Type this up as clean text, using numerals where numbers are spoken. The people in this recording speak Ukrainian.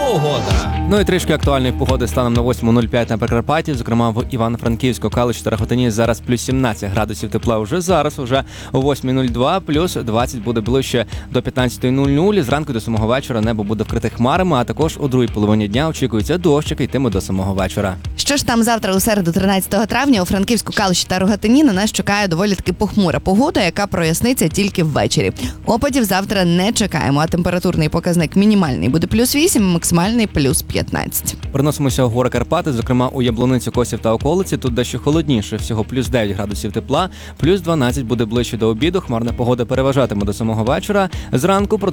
погода. Ну і трішки актуальної погоди станом на 8:05 на Прикарпатті, зокрема в Івано-Франківську, Калуші та Рахотині зараз плюс 17 градусів тепла вже зараз, уже о 8:02, плюс 20 буде ближче до 15:00. Зранку до самого вечора небо буде вкрите хмарами, а також у другій половині дня очікується дощ, який йтиме до самого вечора. Що ж там завтра у середу 13 травня у Франківську, Калуші та Рогатині на нас чекає доволі таки похмура погода, яка проясниться тільки ввечері. Опадів завтра не чекаємо, а температурний показник мінімальний буде плюс 8, максимальний плюс 15. Переносимося у гори Карпати, зокрема у Яблуницю, Косів та околиці. Тут дещо холодніше, всього плюс 9 градусів тепла, плюс 12 буде ближче до обіду. Хмарна погода переважатиме до самого вечора. Зранку